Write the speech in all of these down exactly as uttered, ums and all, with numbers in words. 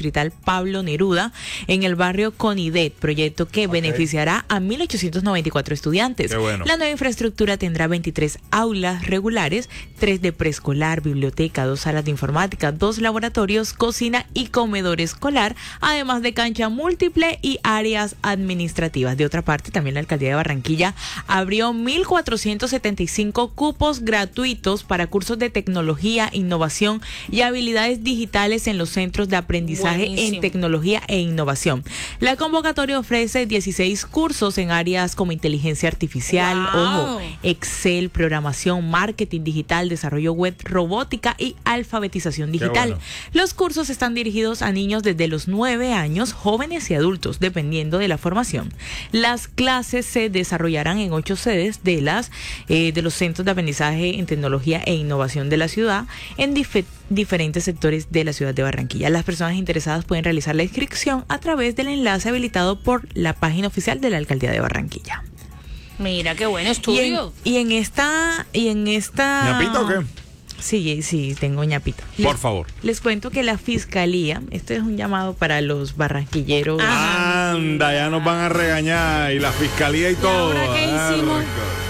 distrital Pablo Neruda en el barrio Conidet, proyecto que okay. beneficiará a mil ochocientos noventa y cuatro estudiantes. Qué bueno. La nueva infraestructura tendrá veintitrés aulas regulares, tres de preescolar, biblioteca, dos salas de informática, dos laboratorios, cocina y comedor escolar, además de cancha múltiple y áreas administrativas. De otra parte, también la alcaldía de Barranquilla abrió mil cuatrocientos setenta y cinco cupos gratuitos para cursos de tecnología, innovación y habilidades digitales en los centros de aprendizaje Buenísimo. en tecnología e innovación. La convocatoria ofrece dieciséis cursos en áreas como inteligencia artificial, wow. ojo, Excel, programación, marketing digital, desarrollo web, robótica y alfabetización digital. Bueno. Los cursos están dirigidos a niños desde los nueve años, jóvenes y adultos, dependiendo de la formación. Las clases se desarrollarán en ocho sedes de las eh, de los centros de aprendizaje en tecnología e innovación de la ciudad, en dif- diferentes sectores de la ciudad de Barranquilla. Las personas interesadas pueden realizar la inscripción a través del enlace habilitado por la página oficial de la alcaldía de Barranquilla. Mira qué buen estudio. Y en, y en esta y en esta ¿Ñapita o qué? Sí, sí, tengo ñapita. Por les, favor. Les cuento que la fiscalía, esto es un llamado para los barranquilleros. Ah, anda, ya nos van a regañar y la fiscalía y, ¿Y todo. ahora qué hicimos?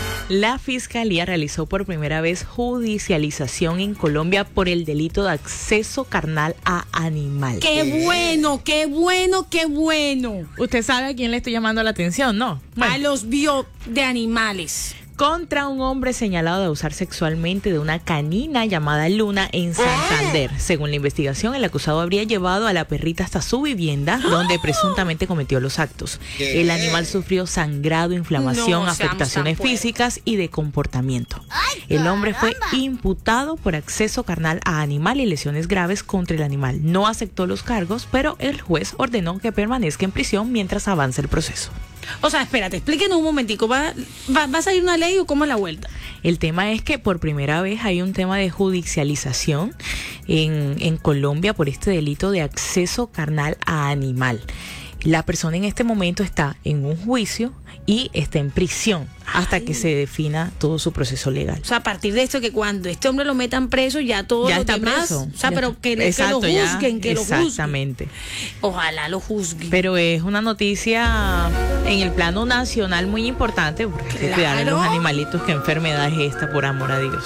La Fiscalía realizó por primera vez judicialización en Colombia por el delito de acceso carnal a animal. ¡Qué bueno, qué bueno, qué bueno! Usted sabe a quién le estoy llamando la atención, ¿no? Bueno. A los bio de animales. Contra un hombre señalado de abusar sexualmente de una canina llamada Luna en Santander. Según la investigación, el acusado habría llevado a la perrita hasta su vivienda, donde presuntamente cometió los actos. El animal sufrió sangrado, inflamación, no, afectaciones físicas y de comportamiento. El hombre fue imputado por acceso carnal a animal y lesiones graves contra el animal. No aceptó los cargos, pero el juez ordenó que permanezca en prisión mientras avanza el proceso. O sea, espérate, explíquenos un momentico, ¿va, va, ¿va a salir una ley o cómo es la vuelta? El tema es que por primera vez hay un tema de judicialización en, en Colombia por este delito de acceso carnal a animal. La persona en este momento está en un juicio y está en prisión hasta Ay. que se defina todo su proceso legal. O sea, a partir de esto, que cuando este hombre lo metan preso, ya todos ya los está demás, preso. o sea, ya pero que, Exacto, que lo juzguen, ya, que lo juzguen. Exactamente. Ojalá lo juzguen. Pero es una noticia en el plano nacional muy importante, porque hay que claro. cuidar a los animalitos. ¿Qué enfermedad es esta, por amor a Dios?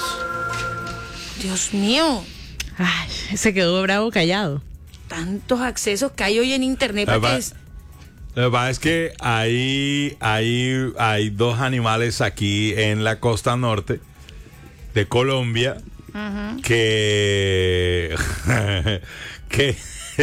Dios mío. Ay, se quedó bravo callado. Tantos accesos que hay hoy en internet. ¿Para qué es? Lo que pasa es que hay, hay, hay dos animales aquí en la costa norte de Colombia uh-huh. que... que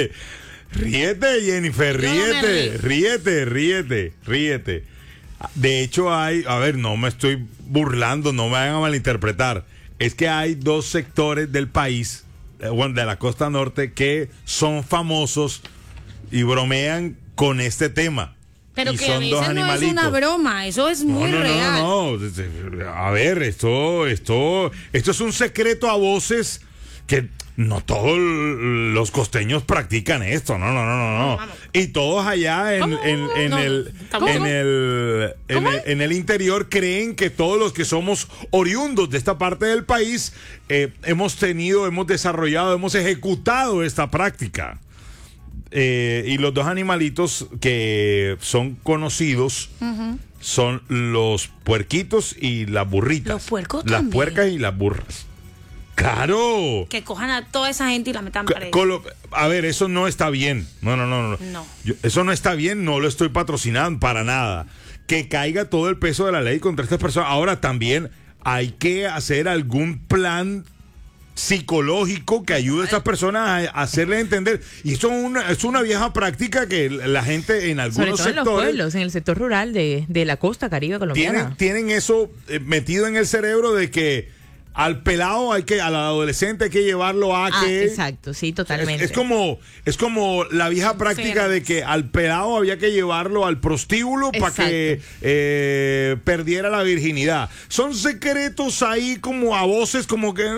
ríete, Jennifer, ríete, ríete, ríete, ríete. De hecho hay, a ver, no me estoy burlando, no me vayan a malinterpretar. Es que hay dos sectores del país, bueno, de la costa norte, que son famosos y bromean con este tema. Pero y que son a veces dos no animalitos. es una broma, eso es muy no, no, real. No, no, no. A ver, esto, esto, esto es un secreto a voces que no todos los costeños practican esto, no, no, no, no, no. Y todos allá en, en, en, no, el, ¿cómo? en, el, en, el, en el interior creen que todos los que somos oriundos de esta parte del país eh, hemos tenido, hemos desarrollado, hemos ejecutado esta práctica. Eh, y los dos animalitos que son conocidos uh-huh. son los puerquitos y las burritas. Los puercos Las también. puercas y las burras. ¡Claro! Que cojan a toda esa gente y la metan C- presa. Colo- a ver, eso no está bien. No, no, no. no. No. Yo- eso no está bien, no lo estoy patrocinando para nada. Que caiga todo el peso de la ley contra estas personas. Ahora también hay que hacer algún plan psicológico que ayude a estas personas a, a hacerles entender. Y eso es una, es una vieja práctica que la gente en algunos Sobre todo sectores en los pueblos, en el sector rural de, de la costa caribe colombiana. tienen, tienen eso eh, metido en el cerebro de que al pelado hay que, al adolescente hay que llevarlo a ah, que... exacto, sí, totalmente. Es, es como es como la vieja práctica de que al pelado había que llevarlo al prostíbulo para que eh, perdiera la virginidad. Son secretos ahí como a voces como que...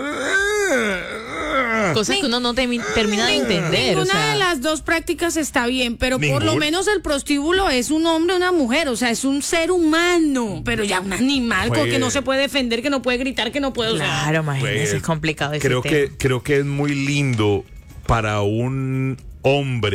Cosas que uno no te, termina de entender. Ninguna o sea, de las dos prácticas está bien, pero Ningún. por lo menos el prostíbulo es un hombre o una mujer, o sea, es un ser humano, pero ya un animal Pues, con que no se puede defender, que no puede gritar, que no puede... o sea, claro, imagínese, pues, es complicado ese creo tema. que creo que es muy lindo para un hombre